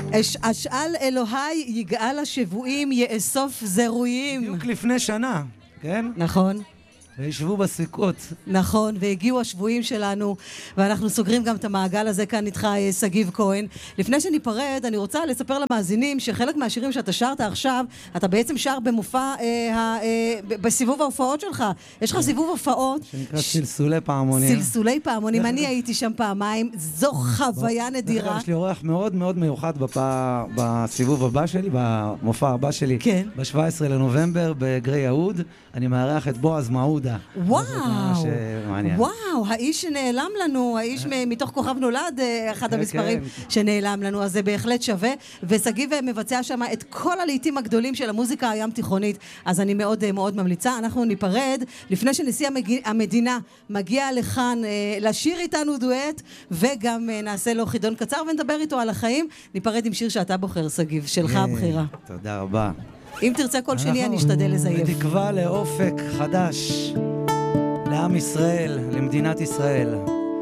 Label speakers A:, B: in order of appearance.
A: אשאל אלוהי יגאל השבויים יאסוף זרועים.
B: בדיוק לפני שנה, כן?
A: נכון.
B: וישבו בסוכות.
A: נכון, והגיעו השבויים שלנו, ואנחנו סוגרים גם את המעגל הזה כאן איתך, סגיב כהן. לפני שניפרד, אני רוצה לספר למאזינים שחלק מהשירים שאתה שרת עכשיו, אתה בעצם שר במופע, בסיבוב ההופעות שלך. יש לך סיבוב הופעות.
B: שנקרא סלסולי פעמונים.
A: סלסולי פעמונים, אני הייתי שם פעמיים, זו חוויה נדירה.
B: יש לי אורח מאוד מאוד מיוחד בסיבוב הבא שלי, במופע הבא שלי.
A: כן.
B: ב-17 לנובמבר בגרי יהוד, אני מארח את בועז מעודה.
A: וואו, וואו, האיש שנעלם לנו, האיש מתוך כוכב נולד, אחד המספרים שנעלם לנו, אז זה בהחלט שווה, וסגיב מבצע שם את כל הלעיתים הגדולים של המוזיקה הים תיכונית, אז אני מאוד מאוד ממליצה. אנחנו ניפרד לפני שנשיא המדינה מגיע לכאן לשיר איתנו דואט, וגם נעשה לו חידון קצר ונדבר איתו על החיים. ניפרד עם שיר שאתה בוחר, סגיב, שלך הבחירה.
B: תודה רבה.
A: אם תרצה כל שני אני אשתדל לזייף.
B: בתקווה לאופק חדש, לעם ישראל, למדינת ישראל.